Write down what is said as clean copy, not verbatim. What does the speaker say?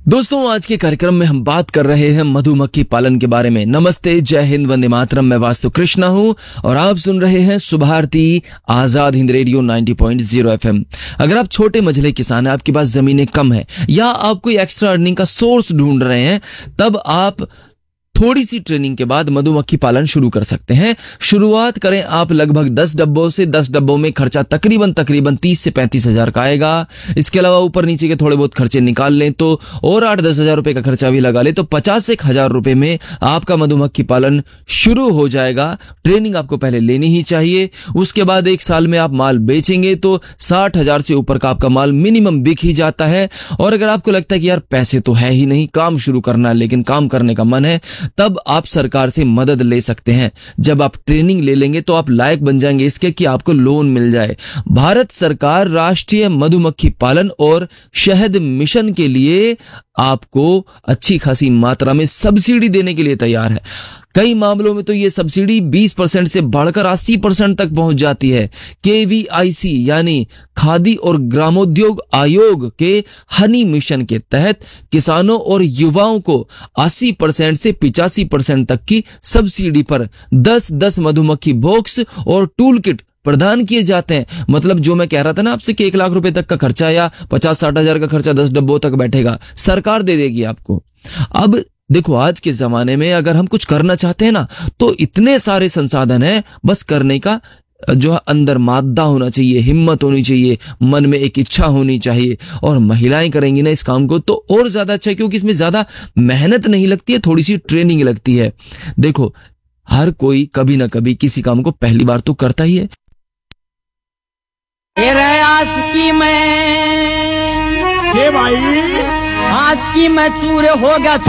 दोस्तों, आज के कार्यक्रम में हम बात कर रहे हैं मधुमक्खी पालन के बारे में। नमस्ते, जय हिंद, वंदे मातरम। मैं वास्तु कृष्णा हूं और आप सुन रहे हैं सुभारती आजाद हिंद रेडियो 90.0 FM। अगर आप छोटे मझले किसान हैं, आपके पास जमीनें कम है या आप कोई एक्स्ट्रा अर्निंग का सोर्स ढूंढ रहे हैं, तब आप थोड़ी सी ट्रेनिंग के बाद मधुमक्खी पालन शुरू कर सकते हैं। शुरुआत करें आप लगभग 10 डब्बों से। 10 डब्बों में खर्चा तकरीबन 30 से 35 हजार का आएगा। इसके अलावा ऊपर नीचे के थोड़े बहुत खर्चे निकाल लें तो और 8-10 हजार रुपए का खर्चा भी लगा ले तो 50 से 1,000 रुपए में आपका मधुमक्खी पालन शुरू हो जाएगा। ट्रेनिंग आपको पहले लेनी ही चाहिए। उसके बाद 1 साल में आप माल बेचेंगे तो 60,000 से ऊपर का आपका माल मिनिमम बिक ही जाता है। और अगर आपको लगता है कि यार पैसे तो है ही नहीं, काम शुरू करना है लेकिन काम करने का मन है, तब आप सरकार से मदद ले सकते हैं। जब आप ट्रेनिंग ले लेंगे तो आप लायक बन जाएंगे इसके कि आपको लोन मिल जाए। भारत सरकार राष्ट्रीय मधुमक्खी पालन और शहद मिशन के लिए आपको अच्छी खासी मात्रा में सब्सिडी देने के लिए तैयार है। कई मामलों में तो ये सब्सिडी 20% से बढ़कर 80% तक पहुंच जाती है। KVIC यानी खादी और ग्रामोद्योग आयोग के हनी मिशन के तहत किसानों और युवाओं को 80% से 85% तक की सब्सिडी पर 10-10 मधुमक्खी बॉक्स और टूल किट प्रदान किए जाते हैं। मतलब जो मैं कह रहा था ना आपसे कि 1 लाख रुपए तक का खर्चा या 50-60 हजार का खर्चा 10 डब्बों तक बैठेगा, सरकार दे देगी आपको। अब देखो, आज के जमाने में अगर हम कुछ करना चाहते हैं ना तो इतने सारे संसाधन हैं, बस करने का जो अंदर मादा होना चाहिए, हिम्मत होनी चाहिए, मन में एक इच्छा होनी चाहिए। और महिलाएं करेंगी ना इस काम को तो और ज्यादा अच्छा है, क्योंकि इसमें ज्यादा मेहनत नहीं लगती है, थोड़ी सी ट्रेनिंग लगती है। देखो, हर कोई कभी ना कभी किसी काम को पहली बार तो करता ही है। आस्की में भाई आस्की में चूर होगा।